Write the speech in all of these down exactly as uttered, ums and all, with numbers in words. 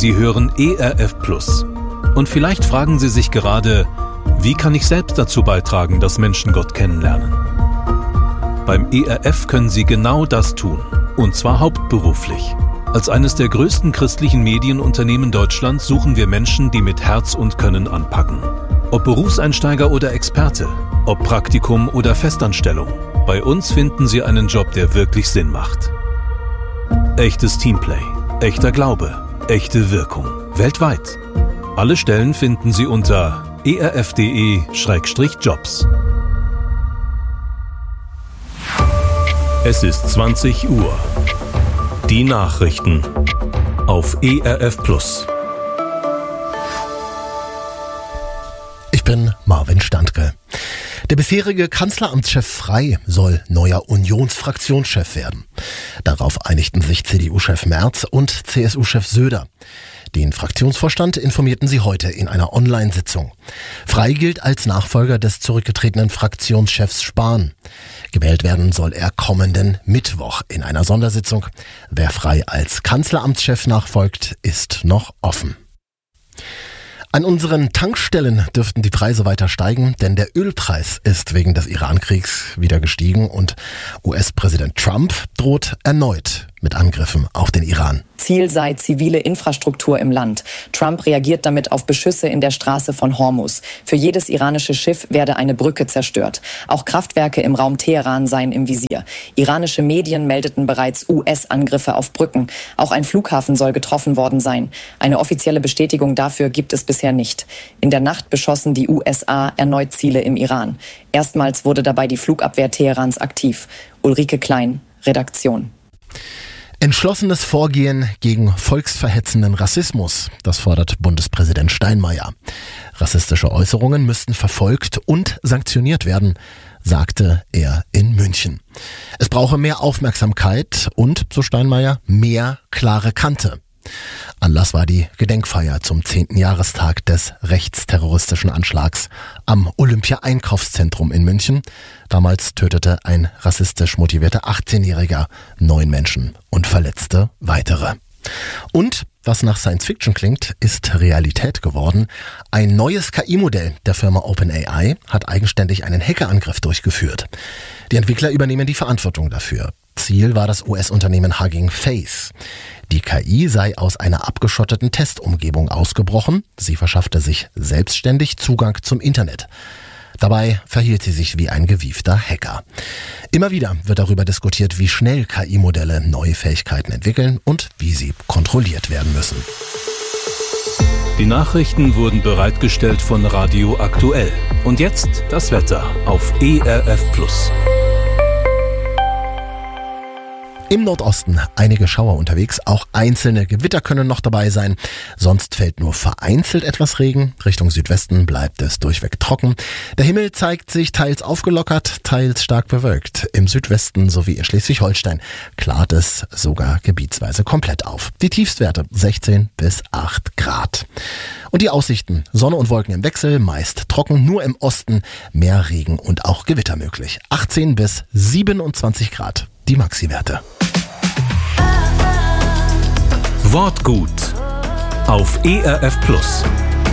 Sie hören E R F Plus. Und vielleicht fragen Sie sich gerade, wie kann ich selbst dazu beitragen, dass Menschen Gott kennenlernen? Beim E R F können Sie genau das tun. Und zwar hauptberuflich. Als eines der größten christlichen Medienunternehmen Deutschlands suchen wir Menschen, die mit Herz und Können anpacken. Ob Berufseinsteiger oder Experte, ob Praktikum oder Festanstellung. Bei uns finden Sie einen Job, der wirklich Sinn macht. Echtes Teamplay, echter Glaube, echte Wirkung. Weltweit. Alle Stellen finden Sie unter e r f punkt d e slash jobs. Es ist zwanzig Uhr. Die Nachrichten auf E R F Plus. Ich bin Marvin Standke. Der bisherige Kanzleramtschef Frey soll neuer Unionsfraktionschef werden. Darauf einigten sich C D U-Chef Merz und C S U-Chef Söder. Den Fraktionsvorstand informierten sie heute in einer Online-Sitzung. Frey gilt als Nachfolger des zurückgetretenen Fraktionschefs Spahn. Gewählt werden soll er kommenden Mittwoch in einer Sondersitzung. Wer Frey als Kanzleramtschef nachfolgt, ist noch offen. An unseren Tankstellen dürften die Preise weiter steigen, denn der Ölpreis ist wegen des Iran-Kriegs wieder gestiegen und U S-Präsident Trump droht erneut mit Angriffen auf den Iran. Ziel sei zivile Infrastruktur im Land. Trump reagiert damit auf Beschüsse in der Straße von Hormuz. Für jedes iranische Schiff werde eine Brücke zerstört. Auch Kraftwerke im Raum Teheran seien im Visier. Iranische Medien meldeten bereits U S-Angriffe auf Brücken. Auch ein Flughafen soll getroffen worden sein. Eine offizielle Bestätigung dafür gibt es bisher nicht. In der Nacht beschossen die U S A erneut Ziele im Iran. Erstmals wurde dabei die Flugabwehr Teherans aktiv. Ulrike Klein, Redaktion. Entschlossenes Vorgehen gegen volksverhetzenden Rassismus, das fordert Bundespräsident Steinmeier. Rassistische Äußerungen müssten verfolgt und sanktioniert werden, sagte er in München. Es brauche mehr Aufmerksamkeit und, so Steinmeier, mehr klare Kante. Anlass war die Gedenkfeier zum zehnten Jahrestag des rechtsterroristischen Anschlags am Olympia-Einkaufszentrum in München. Damals tötete ein rassistisch motivierter achtzehnjähriger neun Menschen und verletzte weitere. Und, was nach Science Fiction klingt, ist Realität geworden. Ein neues K I-Modell der Firma OpenAI hat eigenständig einen Hackerangriff durchgeführt. Die Entwickler übernehmen die Verantwortung dafür. Ziel war das U S-Unternehmen Hugging Face. Die K I sei aus einer abgeschotteten Testumgebung ausgebrochen. Sie verschaffte sich selbstständig Zugang zum Internet. Dabei verhielt sie sich wie ein gewiefter Hacker. Immer wieder wird darüber diskutiert, wie schnell K I-Modelle neue Fähigkeiten entwickeln und wie sie kontrolliert werden müssen. Die Nachrichten wurden bereitgestellt von Radio Aktuell. Und jetzt das Wetter auf E R F Plus. Im Nordosten einige Schauer unterwegs, auch einzelne Gewitter können noch dabei sein. Sonst fällt nur vereinzelt etwas Regen. Richtung Südwesten bleibt es durchweg trocken. Der Himmel zeigt sich teils aufgelockert, teils stark bewölkt. Im Südwesten sowie in Schleswig-Holstein klart es sogar gebietsweise komplett auf. Die Tiefstwerte sechzehn bis acht Grad. Und die Aussichten: Sonne und Wolken im Wechsel, meist trocken, nur im Osten mehr Regen und auch Gewitter möglich. achtzehn bis siebenundzwanzig Grad, die Maxi-Werte. Wortgut auf E R F Plus.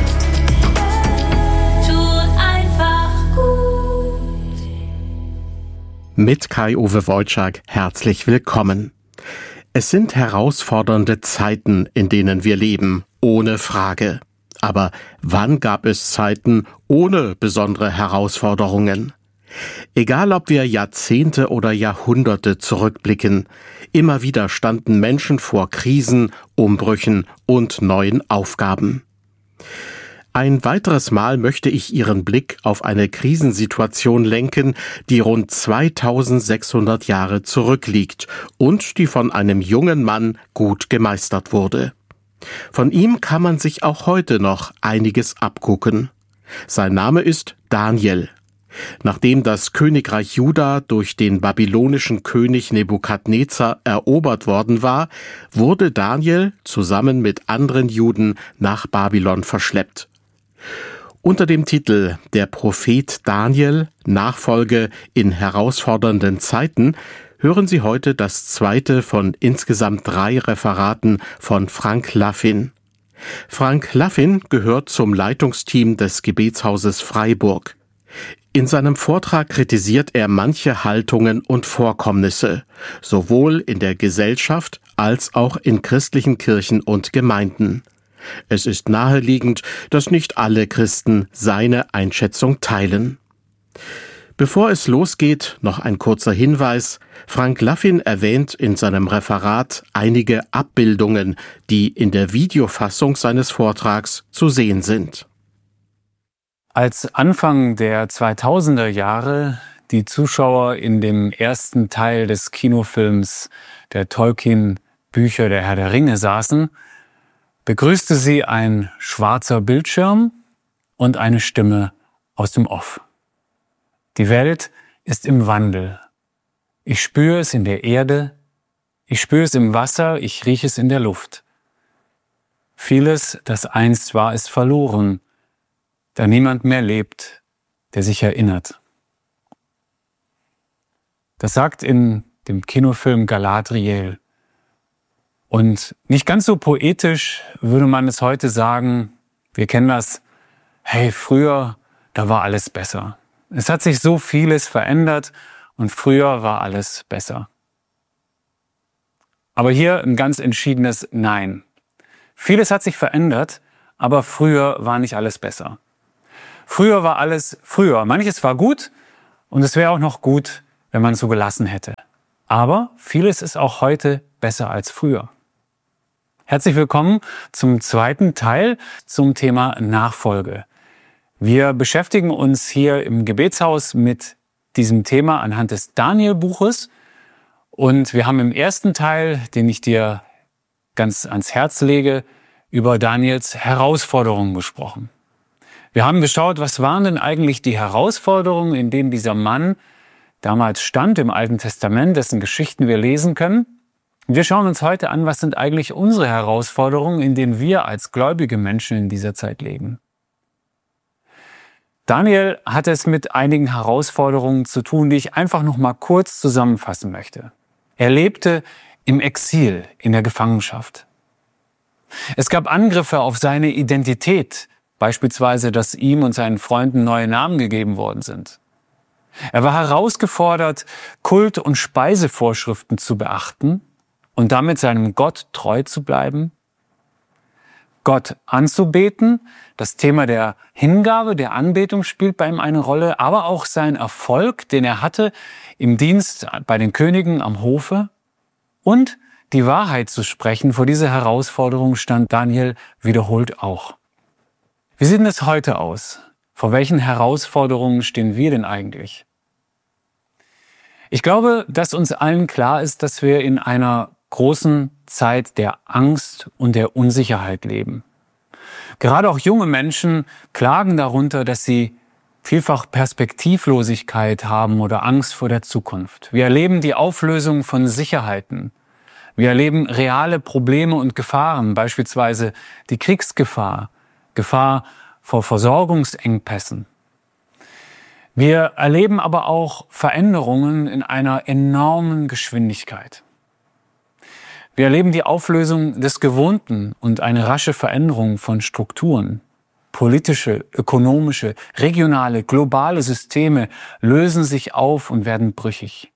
Mit Kai-Uwe Wojczak herzlich willkommen. Es sind herausfordernde Zeiten, in denen wir leben, ohne Frage. Aber wann gab es Zeiten ohne besondere Herausforderungen? Egal ob wir Jahrzehnte oder Jahrhunderte zurückblicken, immer wieder standen Menschen vor Krisen, Umbrüchen und neuen Aufgaben. Ein weiteres Mal möchte ich Ihren Blick auf eine Krisensituation lenken, die rund zweitausendsechshundert Jahre zurückliegt und die von einem jungen Mann gut gemeistert wurde. Von ihm kann man sich auch heute noch einiges abgucken. Sein Name ist Daniel. Nachdem das Königreich Juda durch den babylonischen König Nebukadnezar erobert worden war, wurde Daniel zusammen mit anderen Juden nach Babylon verschleppt. Unter dem Titel »Der Prophet Daniel, Nachfolge in herausfordernden Zeiten« hören Sie heute das zweite von insgesamt drei Referaten von Frank Laffin. Frank Laffin gehört zum Leitungsteam des Gebetshauses Freiburg. In seinem Vortrag kritisiert er manche Haltungen und Vorkommnisse, sowohl in der Gesellschaft als auch in christlichen Kirchen und Gemeinden. Es ist naheliegend, dass nicht alle Christen seine Einschätzung teilen. Bevor es losgeht, noch ein kurzer Hinweis. Frank Laffin erwähnt in seinem Referat einige Abbildungen, die in der Videofassung seines Vortrags zu sehen sind. Als Anfang der zweitausender Jahre die Zuschauer in dem ersten Teil des Kinofilms der Tolkien-Bücher Der Herr der Ringe saßen, begrüßte sie ein schwarzer Bildschirm und eine Stimme aus dem Off. Die Welt ist im Wandel. Ich spüre es in der Erde, ich spüre es im Wasser, ich rieche es in der Luft. Vieles, das einst war, ist verloren, da niemand mehr lebt, der sich erinnert. Das sagt in dem Kinofilm Galadriel. Und nicht ganz so poetisch würde man es heute sagen, wir kennen das, hey, früher, da war alles besser. Es hat sich so vieles verändert und früher war alles besser. Aber hier ein ganz entschiedenes Nein. Vieles hat sich verändert, aber früher war nicht alles besser. Früher war alles früher. Manches war gut und es wäre auch noch gut, wenn man es so gelassen hätte. Aber vieles ist auch heute besser als früher. Herzlich willkommen zum zweiten Teil zum Thema Nachfolge. Wir beschäftigen uns hier im Gebetshaus mit diesem Thema anhand des Daniel-Buches. Und wir haben im ersten Teil, den ich dir ganz ans Herz lege, über Daniels Herausforderungen gesprochen. Wir haben geschaut, was waren denn eigentlich die Herausforderungen, in denen dieser Mann damals stand im Alten Testament, dessen Geschichten wir lesen können. Wir schauen uns heute an, was sind eigentlich unsere Herausforderungen, in denen wir als gläubige Menschen in dieser Zeit leben. Daniel hat es mit einigen Herausforderungen zu tun, die ich einfach noch mal kurz zusammenfassen möchte. Er lebte im Exil, in der Gefangenschaft. Es gab Angriffe auf seine Identität, beispielsweise, dass ihm und seinen Freunden neue Namen gegeben worden sind. Er war herausgefordert, Kult- und Speisevorschriften zu beachten und damit seinem Gott treu zu bleiben. Gott anzubeten, das Thema der Hingabe, der Anbetung spielt bei ihm eine Rolle, aber auch sein Erfolg, den er hatte im Dienst bei den Königen am Hofe und die Wahrheit zu sprechen. Vor dieser Herausforderung stand Daniel wiederholt auch. Wie sieht denn es heute aus? Vor welchen Herausforderungen stehen wir denn eigentlich? Ich glaube, dass uns allen klar ist, dass wir in einer großen Zeit der Angst und der Unsicherheit leben. Gerade auch junge Menschen klagen darunter, dass sie vielfach Perspektivlosigkeit haben oder Angst vor der Zukunft. Wir erleben die Auflösung von Sicherheiten. Wir erleben reale Probleme und Gefahren, beispielsweise die Kriegsgefahr, Gefahr vor Versorgungsengpässen. Wir erleben aber auch Veränderungen in einer enormen Geschwindigkeit. Wir erleben die Auflösung des Gewohnten und eine rasche Veränderung von Strukturen. Politische, ökonomische, regionale, globale Systeme lösen sich auf und werden brüchig.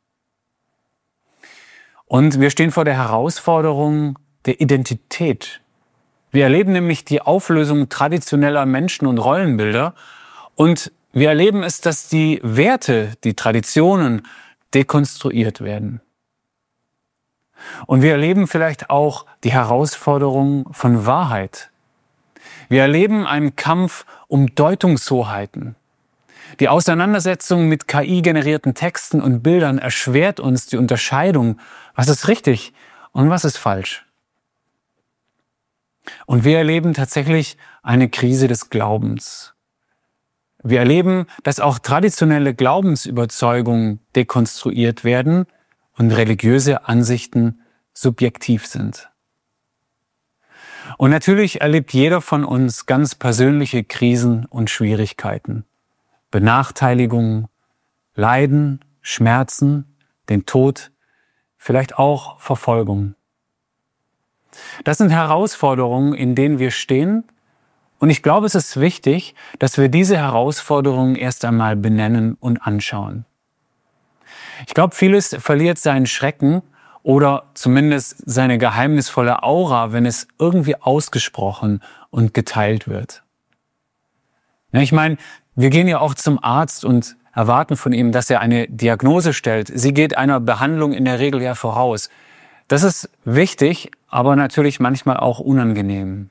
Und wir stehen vor der Herausforderung der Identität. Wir erleben nämlich die Auflösung traditioneller Menschen- und Rollenbilder und wir erleben es, dass die Werte, die Traditionen dekonstruiert werden. Und wir erleben vielleicht auch die Herausforderung von Wahrheit. Wir erleben einen Kampf um Deutungshoheiten. Die Auseinandersetzung mit K I-generierten Texten und Bildern erschwert uns die Unterscheidung, was ist richtig und was ist falsch. Und wir erleben tatsächlich eine Krise des Glaubens. Wir erleben, dass auch traditionelle Glaubensüberzeugungen dekonstruiert werden und religiöse Ansichten subjektiv sind. Und natürlich erlebt jeder von uns ganz persönliche Krisen und Schwierigkeiten. Benachteiligungen, Leiden, Schmerzen, den Tod, vielleicht auch Verfolgung. Das sind Herausforderungen, in denen wir stehen. Und ich glaube, es ist wichtig, dass wir diese Herausforderungen erst einmal benennen und anschauen. Ich glaube, vieles verliert seinen Schrecken oder zumindest seine geheimnisvolle Aura, wenn es irgendwie ausgesprochen und geteilt wird. Ja, ich meine, wir gehen ja auch zum Arzt und erwarten von ihm, dass er eine Diagnose stellt. Sie geht einer Behandlung in der Regel ja voraus. Das ist wichtig, aber natürlich manchmal auch unangenehm.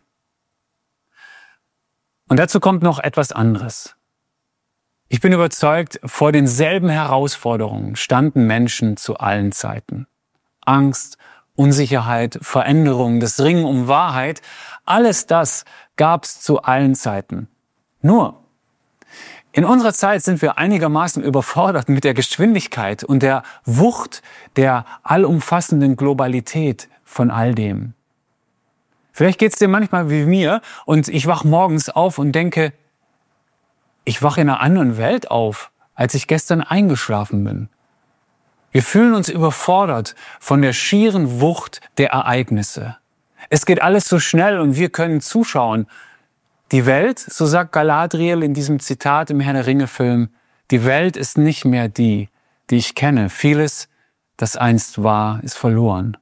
Und dazu kommt noch etwas anderes. Ich bin überzeugt, vor denselben Herausforderungen standen Menschen zu allen Zeiten. Angst, Unsicherheit, Veränderung, das Ringen um Wahrheit, alles das gab's zu allen Zeiten. Nur, in unserer Zeit sind wir einigermaßen überfordert mit der Geschwindigkeit und der Wucht der allumfassenden Globalität von all dem. Vielleicht geht's dir manchmal wie mir und ich wach morgens auf und denke, ich wache in einer anderen Welt auf, als ich gestern eingeschlafen bin. Wir fühlen uns überfordert von der schieren Wucht der Ereignisse. Es geht alles so schnell und wir können zuschauen. Die Welt, so sagt Galadriel in diesem Zitat im Herr der Ringe-Film, die Welt ist nicht mehr die, die ich kenne. Vieles, das einst war, ist verloren.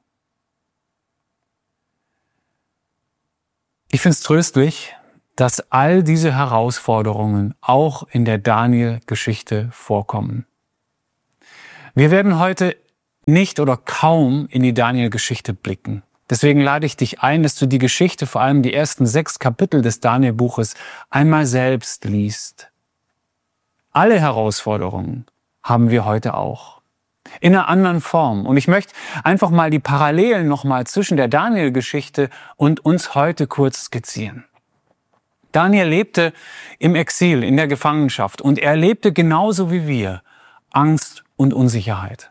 Ich finde es tröstlich, dass all diese Herausforderungen auch in der Daniel-Geschichte vorkommen. Wir werden heute nicht oder kaum in die Daniel-Geschichte blicken. Deswegen lade ich dich ein, dass du die Geschichte, vor allem die ersten sechs Kapitel des Daniel-Buches, einmal selbst liest. Alle Herausforderungen haben wir heute auch. In einer anderen Form. Und ich möchte einfach mal die Parallelen nochmal zwischen der Daniel-Geschichte und uns heute kurz skizzieren. Daniel lebte im Exil, in der Gefangenschaft, und er lebte genauso wie wir Angst und Unsicherheit.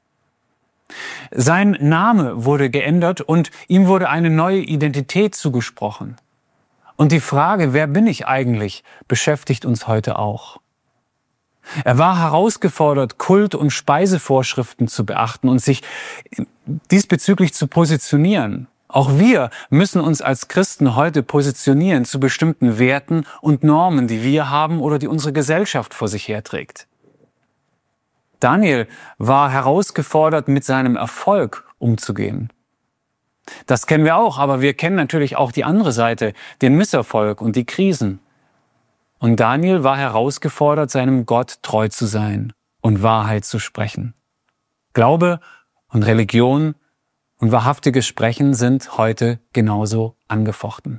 Sein Name wurde geändert und ihm wurde eine neue Identität zugesprochen. Und die Frage, wer bin ich eigentlich, beschäftigt uns heute auch. Er war herausgefordert, Kult- und Speisevorschriften zu beachten und sich diesbezüglich zu positionieren. Auch wir müssen uns als Christen heute positionieren zu bestimmten Werten und Normen, die wir haben oder die unsere Gesellschaft vor sich herträgt. Daniel war herausgefordert, mit seinem Erfolg umzugehen. Das kennen wir auch, aber wir kennen natürlich auch die andere Seite, den Misserfolg und die Krisen. Und Daniel war herausgefordert, seinem Gott treu zu sein und Wahrheit zu sprechen. Glaube und Religion und wahrhaftiges Sprechen sind heute genauso angefochten.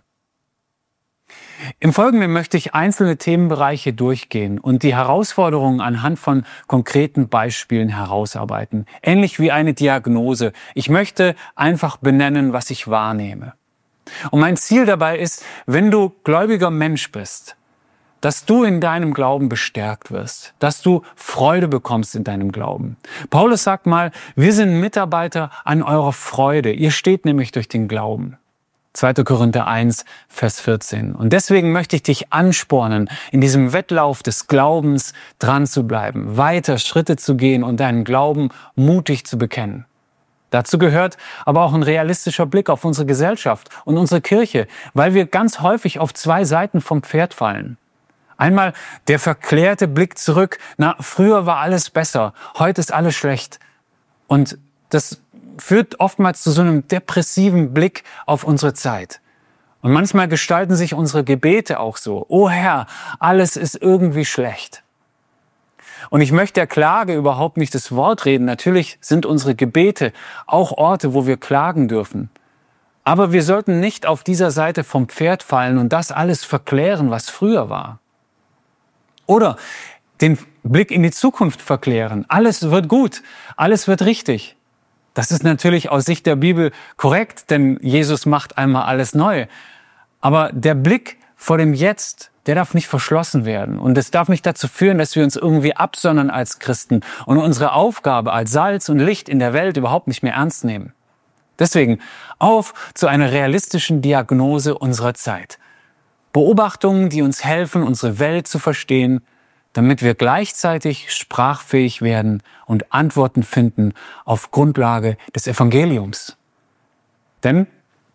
Im Folgenden möchte ich einzelne Themenbereiche durchgehen und die Herausforderungen anhand von konkreten Beispielen herausarbeiten. Ähnlich wie eine Diagnose. Ich möchte einfach benennen, was ich wahrnehme. Und mein Ziel dabei ist, wenn du gläubiger Mensch bist, dass du in deinem Glauben bestärkt wirst, dass du Freude bekommst in deinem Glauben. Paulus sagt mal, wir sind Mitarbeiter an eurer Freude. Ihr steht nämlich durch den Glauben. zweiter Korinther eins, Vers vierzehn. Und deswegen möchte ich dich anspornen, in diesem Wettlauf des Glaubens dran zu bleiben, weiter Schritte zu gehen und deinen Glauben mutig zu bekennen. Dazu gehört aber auch ein realistischer Blick auf unsere Gesellschaft und unsere Kirche, weil wir ganz häufig auf zwei Seiten vom Pferd fallen. Einmal der verklärte Blick zurück, na, früher war alles besser, heute ist alles schlecht. Und das führt oftmals zu so einem depressiven Blick auf unsere Zeit. Und manchmal gestalten sich unsere Gebete auch so. Oh Herr, alles ist irgendwie schlecht. Und ich möchte der Klage überhaupt nicht das Wort reden. Natürlich sind unsere Gebete auch Orte, wo wir klagen dürfen. Aber wir sollten nicht auf dieser Seite vom Pferd fallen und das alles verklären, was früher war. Oder den Blick in die Zukunft verklären. Alles wird gut, alles wird richtig. Das ist natürlich aus Sicht der Bibel korrekt, denn Jesus macht einmal alles neu. Aber der Blick vor dem Jetzt, der darf nicht verschlossen werden. Und es darf nicht dazu führen, dass wir uns irgendwie absondern als Christen und unsere Aufgabe als Salz und Licht in der Welt überhaupt nicht mehr ernst nehmen. Deswegen auf zu einer realistischen Diagnose unserer Zeit. Beobachtungen, die uns helfen, unsere Welt zu verstehen, damit wir gleichzeitig sprachfähig werden und Antworten finden auf Grundlage des Evangeliums. Denn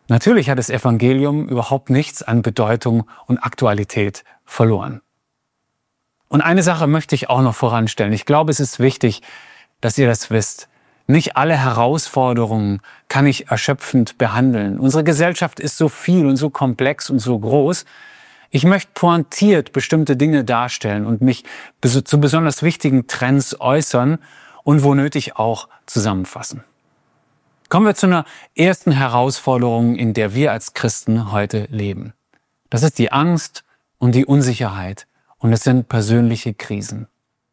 Natürlich hat das Evangelium überhaupt nichts an Bedeutung und Aktualität verloren. Und eine Sache möchte ich auch noch voranstellen. Ich glaube, es ist wichtig, dass ihr das wisst. Nicht alle Herausforderungen kann ich erschöpfend behandeln. Unsere Gesellschaft ist so viel und so komplex und so groß. Ich möchte pointiert bestimmte Dinge darstellen und mich zu besonders wichtigen Trends äußern und wo nötig auch zusammenfassen. Kommen wir zu einer ersten Herausforderung, in der wir als Christen heute leben. Das ist die Angst und die Unsicherheit und es sind persönliche Krisen.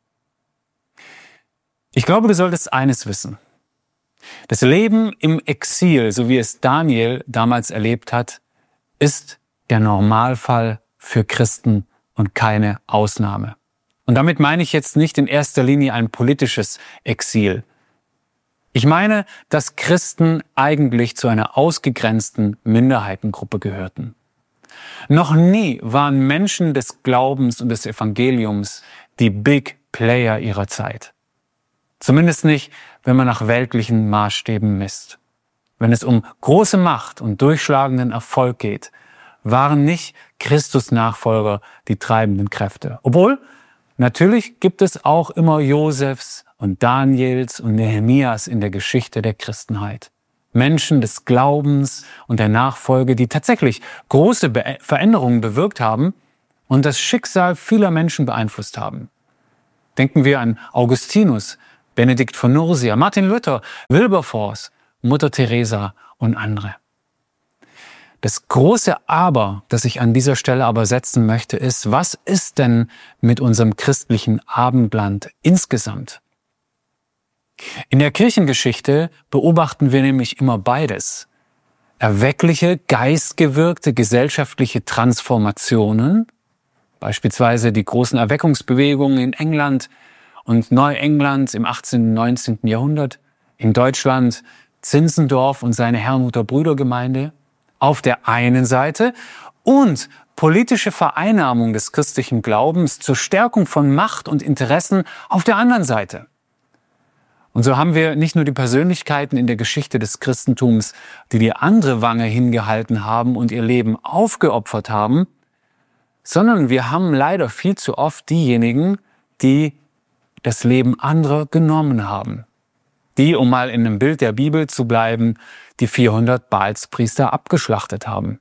Ich glaube, du solltest eines wissen. Das Leben im Exil, so wie es Daniel damals erlebt hat, ist der Normalfall für Christen und keine Ausnahme. Und damit meine ich jetzt nicht in erster Linie ein politisches Exil. Ich meine, dass Christen eigentlich zu einer ausgegrenzten Minderheitengruppe gehörten. Noch nie waren Menschen des Glaubens und des Evangeliums die Big Player ihrer Zeit. Zumindest nicht, wenn man nach weltlichen Maßstäben misst. Wenn es um große Macht und durchschlagenden Erfolg geht, waren nicht Christus-Nachfolger die treibenden Kräfte. Obwohl, natürlich gibt es auch immer Josefs und Daniels und Nehemias in der Geschichte der Christenheit. Menschen des Glaubens und der Nachfolge, die tatsächlich große Be- Veränderungen bewirkt haben und das Schicksal vieler Menschen beeinflusst haben. Denken wir an Augustinus, Benedikt von Nursia, Martin Luther, Wilberforce, Mutter Teresa und andere. Das große Aber, das ich an dieser Stelle aber setzen möchte, ist, was ist denn mit unserem christlichen Abendland insgesamt? In der Kirchengeschichte beobachten wir nämlich immer beides. Erweckliche, geistgewirkte gesellschaftliche Transformationen, beispielsweise die großen Erweckungsbewegungen in England und Neuengland im achtzehnten und neunzehnten Jahrhundert, in Deutschland Zinzendorf und seine Herrnhuter Brüdergemeinde auf der einen Seite und politische Vereinnahmung des christlichen Glaubens zur Stärkung von Macht und Interessen auf der anderen Seite. Und so haben wir nicht nur die Persönlichkeiten in der Geschichte des Christentums, die die andere Wange hingehalten haben und ihr Leben aufgeopfert haben, sondern wir haben leider viel zu oft diejenigen, die das Leben anderer genommen haben. Die, um mal in einem Bild der Bibel zu bleiben, die vierhundert Baalspriester abgeschlachtet haben.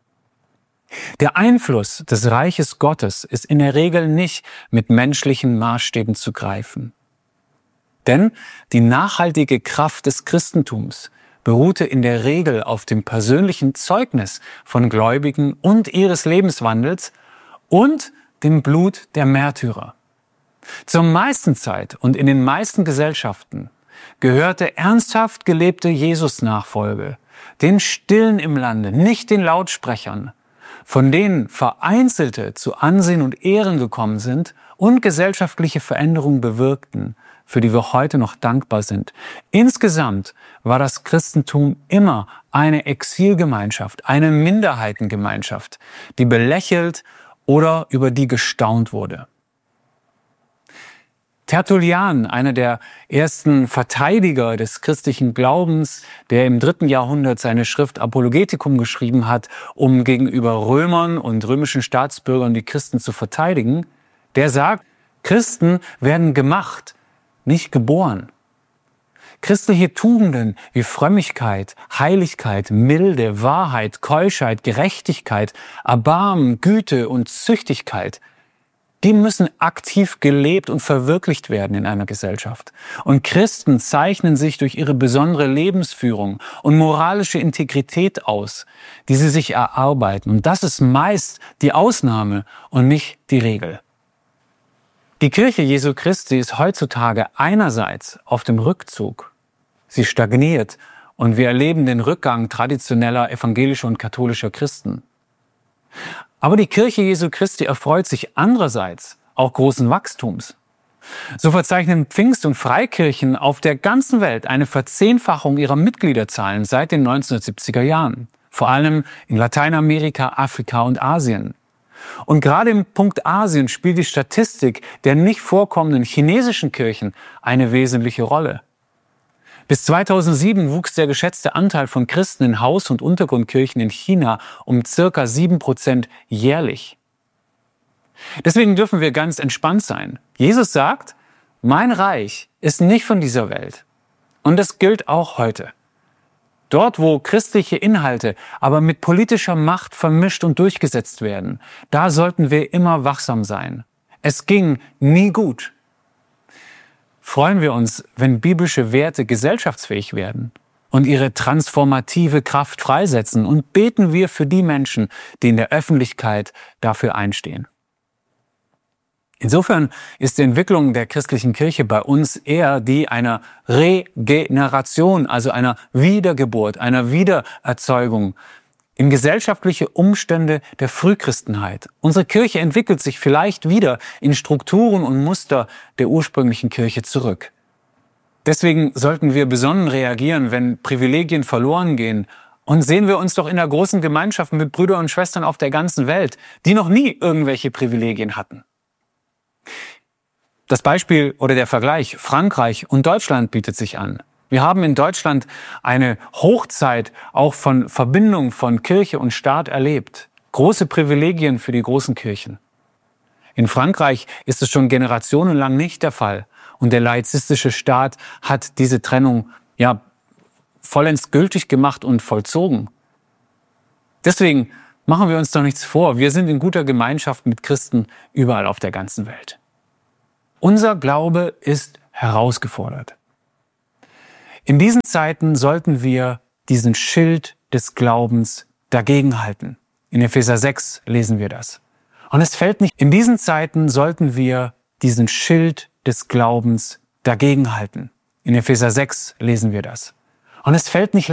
Der Einfluss des Reiches Gottes ist in der Regel nicht mit menschlichen Maßstäben zu greifen. Denn die nachhaltige Kraft des Christentums beruhte in der Regel auf dem persönlichen Zeugnis von Gläubigen und ihres Lebenswandels und dem Blut der Märtyrer. Zur meisten Zeit und in den meisten Gesellschaften gehörte ernsthaft gelebte Jesus-Nachfolge den Stillen im Lande, nicht den Lautsprechern, von denen Vereinzelte zu Ansehen und Ehren gekommen sind und gesellschaftliche Veränderungen bewirkten, für die wir heute noch dankbar sind. Insgesamt war das Christentum immer eine Exilgemeinschaft, eine Minderheitengemeinschaft, die belächelt oder über die gestaunt wurde. Tertullian, einer der ersten Verteidiger des christlichen Glaubens, der im dritten Jahrhundert seine Schrift Apologeticum geschrieben hat, um gegenüber Römern und römischen Staatsbürgern die Christen zu verteidigen, der sagt, Christen werden gemacht, nicht geboren. Christliche Tugenden wie Frömmigkeit, Heiligkeit, Milde, Wahrheit, Keuschheit, Gerechtigkeit, Erbarmen, Güte und Züchtigkeit, die müssen aktiv gelebt und verwirklicht werden in einer Gesellschaft. Und Christen zeichnen sich durch ihre besondere Lebensführung und moralische Integrität aus, die sie sich erarbeiten. Und das ist meist die Ausnahme und nicht die Regel. Die Kirche Jesu Christi ist heutzutage einerseits auf dem Rückzug. Sie stagniert und wir erleben den Rückgang traditioneller evangelischer und katholischer Christen. Aber die Kirche Jesu Christi erfreut sich andererseits auch großen Wachstums. So verzeichnen Pfingst- und Freikirchen auf der ganzen Welt eine Verzehnfachung ihrer Mitgliederzahlen seit den neunzehnhundertsiebziger Jahren. Vor allem in Lateinamerika, Afrika und Asien. Und gerade im Punkt Asien spielt die Statistik der nicht vorkommenden chinesischen Kirchen eine wesentliche Rolle. Bis zweitausendsieben wuchs der geschätzte Anteil von Christen in Haus- und Untergrundkirchen in China um circa sieben Prozent jährlich. Deswegen dürfen wir ganz entspannt sein. Jesus sagt, mein Reich ist nicht von dieser Welt. Und das gilt auch heute. Dort, wo christliche Inhalte aber mit politischer Macht vermischt und durchgesetzt werden, da sollten wir immer wachsam sein. Es ging nie gut. Freuen wir uns, wenn biblische Werte gesellschaftsfähig werden und ihre transformative Kraft freisetzen, und beten wir für die Menschen, die in der Öffentlichkeit dafür einstehen. Insofern ist die Entwicklung der christlichen Kirche bei uns eher die einer Regeneration, also einer Wiedergeburt, einer Wiedererzeugung in gesellschaftliche Umstände der Frühchristenheit. Unsere Kirche entwickelt sich vielleicht wieder in Strukturen und Muster der ursprünglichen Kirche zurück. Deswegen sollten wir besonnen reagieren, wenn Privilegien verloren gehen. Und sehen wir uns doch in der großen Gemeinschaft mit Brüdern und Schwestern auf der ganzen Welt, die noch nie irgendwelche Privilegien hatten. Das Beispiel oder der Vergleich Frankreich und Deutschland bietet sich an. Wir haben in Deutschland eine Hochzeit auch von Verbindung von Kirche und Staat erlebt. Große Privilegien für die großen Kirchen. In Frankreich ist es schon generationenlang nicht der Fall. Und der laizistische Staat hat diese Trennung ja vollends gültig gemacht und vollzogen. Deswegen machen wir uns doch nichts vor. Wir sind in guter Gemeinschaft mit Christen überall auf der ganzen Welt. Unser Glaube ist herausgefordert. In diesen Zeiten sollten wir diesen Schild des Glaubens dagegenhalten. In Epheser sechs lesen wir das. Und es fällt nicht, in diesen Zeiten sollten wir diesen Schild des Glaubens dagegenhalten. In Epheser sechs lesen wir das. Und es fällt nicht